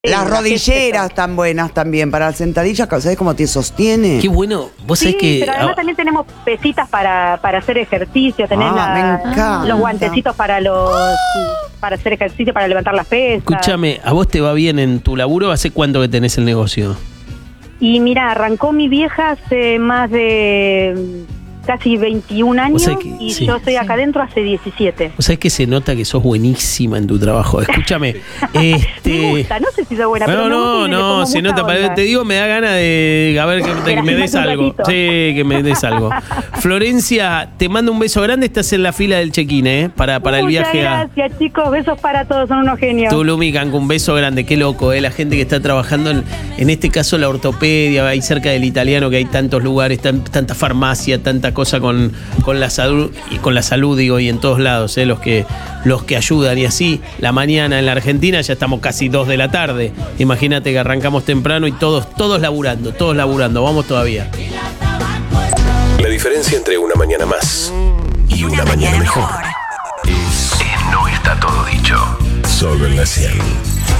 Las rodilleras están buenas también para las sentadillas, ¿sabés cómo te sostiene? Qué bueno. Vos sabés que... pero además también tenemos pesitas para hacer ejercicio, tenés me encanta. los guantecitos para hacer ejercicio, para levantar las pesas. Escúchame, ¿a vos te va bien en tu laburo? ¿Hace cuánto que tenés el negocio? Y mira, arrancó mi vieja hace más de casi 21 años y yo estoy acá adentro hace 17. O sea, es que se nota que sos buenísima en tu trabajo. Escúchame. Me gusta, no sé si soy buena, pero no, se nota. Te digo, me da ganas de a ver que me des algo. Sí, que me des algo. Florencia, te mando un beso grande. Estás en la fila del check-in, para el viaje a... Gracias, chicos. Besos para todos, son unos genios. Tulum y Cancún, un beso grande. Qué loco, la gente que está trabajando en este caso la ortopedia, ahí cerca del Italiano, que hay tantos lugares, tanta farmacia, tanta cosa con la salud, digo, y en todos lados, los que ayudan. Y así, la mañana en la Argentina ya estamos casi 2 de la tarde. Imagínate que arrancamos temprano y todos laburando. Vamos todavía. La diferencia entre una mañana más y una mañana mejor es No está todo dicho. Solo en la 100.